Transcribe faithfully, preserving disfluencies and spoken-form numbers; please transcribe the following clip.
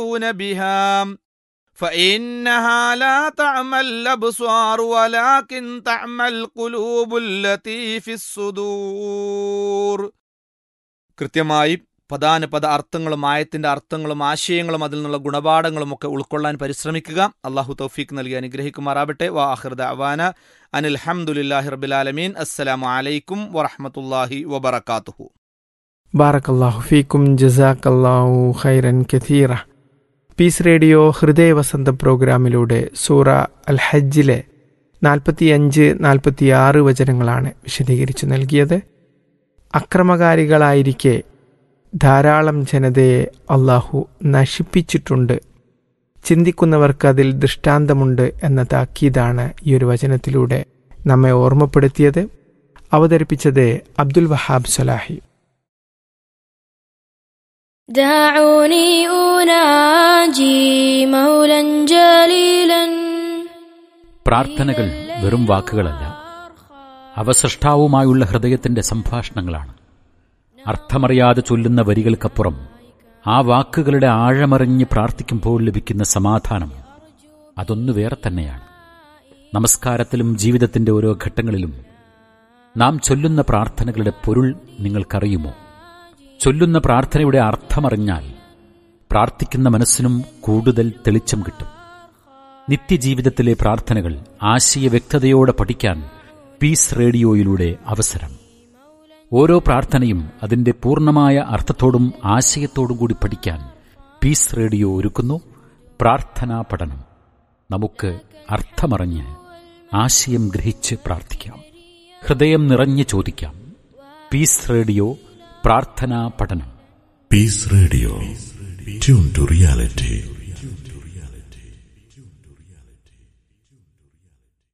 بها فإنها لا تعمى الأبصار ولكن تعمى القلوب التي في الصدور. കൃത്യമായി പദാനുപദ അർത്ഥങ്ങളും ആയത്തിന്റെ അർത്ഥങ്ങളും ആശയങ്ങളും അതിൽ നിന്നുള്ള ഗുണപാഠങ്ങളും ഒക്കെ ഉൾക്കൊള്ളാൻ പരിശ്രമിക്കുക. അള്ളാഹു തൗഫീഖ് നൽകി അനുഗ്രഹിക്കുമാറാവട്ടെ. വാ ആഖിറു ദഅവാന അനിൽ ഹംദുലില്ലാഹി റബ്ബിൽ ആലമീൻ. അസ്സലാമു അലൈക്കും വറഹ്മത്തുള്ളാഹി വബറകാതുഹു. ബാറക്കല്ലാഹു ഫീക്കും ജസാക്കല്ലാഹു ഖൈറൻ കഥീറ. പീസ് റേഡിയോ ഹൃദയവസന്ത പ്രോഗ്രാമിലൂടെ സൂറ അൽ ഹജ്ജിലെ നാൽപ്പത്തിയഞ്ച് നാൽപ്പത്തിയാറ് വചനങ്ങളാണ് വിശദീകരിച്ചു നൽകിയത്. അക്രമകാരികളായിരിക്കെ ധാരാളം ജനതയെ അള്ളാഹു നശിപ്പിച്ചിട്ടുണ്ട്, ചിന്തിക്കുന്നവർക്ക് അതിൽ ദൃഷ്ടാന്തമുണ്ട് എന്ന താക്കീതാണ് ഈ ഒരു വചനത്തിലൂടെ നമ്മെ ഓർമ്മപ്പെടുത്തിയത്. അവതരിപ്പിച്ചത് അബ്ദുൽ വഹാബ് സലാഹി. പ്രാർത്ഥനകൾ വെറും വാക്കുകളല്ല, അവ സൃഷ്ടാവുമായുള്ള ഹൃദയത്തിന്റെ സംഭാഷണങ്ങളാണ്. അർത്ഥമറിയാതെ ചൊല്ലുന്ന വരികൾക്കപ്പുറം ആ വാക്കുകളുടെ ആഴമറിഞ്ഞ് പ്രാർത്ഥിക്കുമ്പോൾ ലഭിക്കുന്ന സമാധാനം അതൊന്നു വേറെ തന്നെയാണ്. നമസ്കാരത്തിലും ജീവിതത്തിന്റെ ഓരോ ഘട്ടങ്ങളിലും നാം ചൊല്ലുന്ന പ്രാർത്ഥനകളുടെ പൊരുൾ നിങ്ങൾക്കറിയുമോ? ചൊല്ലുന്ന പ്രാർത്ഥനയുടെ അർത്ഥമറിഞ്ഞാൽ പ്രാർത്ഥിക്കുന്ന മനസ്സിനും കൂടുതൽ തെളിച്ചം കിട്ടും. നിത്യജീവിതത്തിലെ പ്രാർത്ഥനകൾ ആശയവ്യക്തതയോടെ പഠിക്കാൻ പീസ് റേഡിയോയിലൂടെ അവസരം. ഓരോ പ്രാർത്ഥനയും അതിന്റെ പൂർണ്ണമായ അർത്ഥത്തോടും ആശയത്തോടും കൂടി പഠിക്കാൻ പീസ് റേഡിയോ ഒരുക്കുന്നു പ്രാർത്ഥനാ പഠനം. നമുക്ക് അർത്ഥമറിഞ്ഞ് ആശയം ഗ്രഹിച്ച് പ്രാർത്ഥിക്കാം, ഹൃദയം നിറഞ്ഞ് ചോദിക്കാം. പീസ് റേഡിയോ പ്രാർത്ഥനാ പഠനം. Piece radio, tune to reality.